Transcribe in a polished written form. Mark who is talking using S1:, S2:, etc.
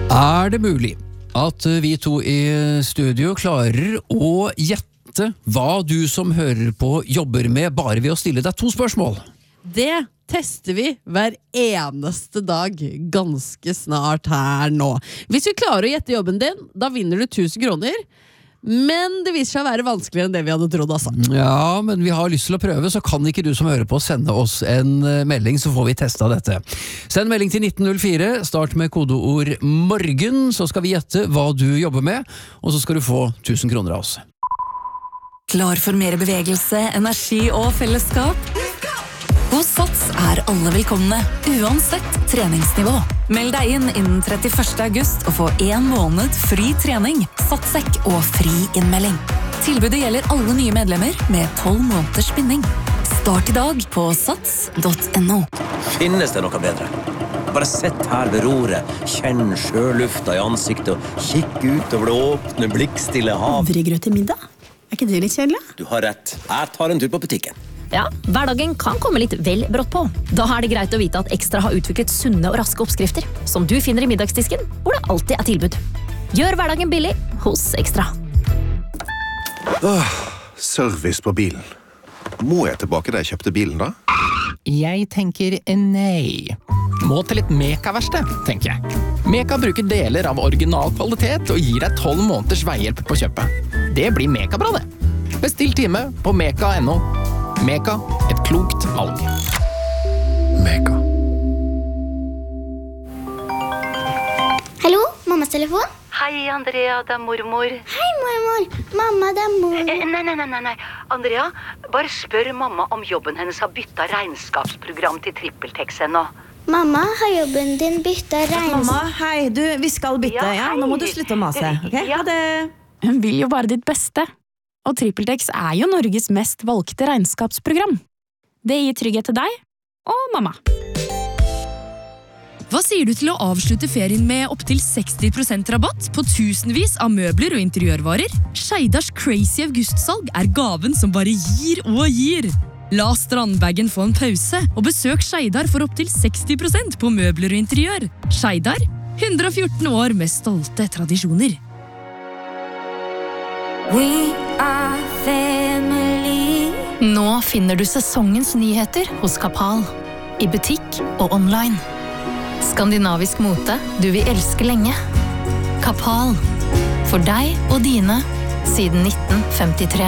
S1: Er det mulig at vi to i studio klarer å gjette hva du som hører på jobber med bare ved å stille deg 2 spørsmål?
S2: Det tester vi hver eneste dag ganske snart her nå. Hvis vi klarer å gjette jobben din, da vinner du 1000 kroner. Men det viser seg å være vanskeligere enn det vi hadde trodd, altså.
S1: Ja, men vi har lyst til å prøve, så kan ikke du som hører på sende oss en melding, så får vi testet dette. Send melding til 1904, start med kodeord morgen, så skal vi gjette hva du jobber med, og så skal du få 1000 kroner av oss.
S3: Klar for mer bevegelse, energi og fellesskap? Hos Sats er alle velkomne, uansett treningsnivå. Meld deg inn innen 31. august og få 1 måned fri trening, satssekk og fri innmelding. Tilbudet gjelder alle nye medlemmer med 12 måneders spinning. Start i dag på sats.no.
S4: Finnes det noe bedre? Bare sett her ved roret, kjenn sjølufta i ansiktet og kikk ut over det åpne, blikkstille hav.
S5: Havregrøt til middag? Er ikke det litt kjedelig?
S4: Du har rett. Jeg tar en tur på butikken.
S6: Ja, hverdagen kan komme litt vel brått på. Da er det greit å vite at Ekstra har utviklet sunne og raske oppskrifter, som du finner i middagsdisken, hvor det alltid er tilbud. Gjør hverdagen billig hos Ekstra.
S7: Service på bilen. Må jeg tilbake da jeg kjøpte bilen da?
S8: Jeg tenker nei. Må til et Meka-verksted, tenker jeg. Meka bruker deler av original kvalitet og gir deg 12 måneders veihjelp på kjøpet. Det blir Meka-bra det. Bestill time på meka.no. Meka, et klokt valg.
S7: Meka.
S9: Hallo, mammas telefon?
S10: Hei, Andrea, det er mormor.
S9: Hei, mormor. Mamma, det er mor.
S10: Nei. Andrea, bare spør mamma om jobben hennes har byttet regnskapsprogram til TrippelTex ennå.
S9: Mamma, har jobben din byttet
S5: Mamma, hei, vi skal bytte, ja? Nå må du slutte å mase, ok? Ha det.
S11: Hun vil jo bare ditt beste. Og TrippelTex er jo Norges mest valgte regnskapsprogram. Det gir trygghet til deg og mamma.
S12: Hva sier du til å avslutte ferien med opp til 60% rabatt på tusenvis av møbler og interiørvarer? Skeidars crazy augustsalg er gaven som bare gir og gir. La strandbagen få en pause, og besøk Skeidar for opp til 60% på møbler og interiør. Skeidar, 114 år med stolte tradisjoner.
S3: We are family.
S6: Nå finner du sesongens nyheter hos Kapal, i butikk og online. Skandinavisk mote du vil elske lenge. Kapal, for deg og dine, siden 1953.